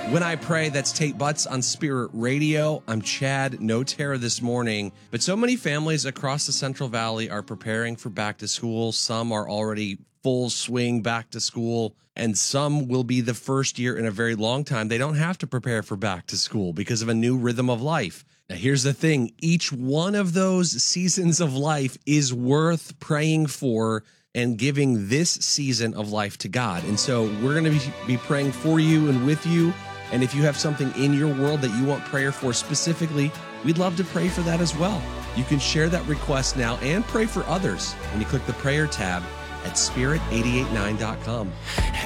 When I Pray, that's Tate Butts on Spirit Radio. I'm Chad, no terror this morning. But so many families across the Central Valley are preparing for back to school. Some are already full swing back to school, and some will be the first year in a very long time. They don't have to prepare for back to school because of a new rhythm of life. Now, here's the thing. Each one of those seasons of life is worth praying for and giving this season of life to God. And so we're going to be praying for you and with you. And if you have something in your world that you want prayer for specifically, we'd love to pray for that as well. You can share that request now and pray for others when you click the prayer tab at spirit889.com.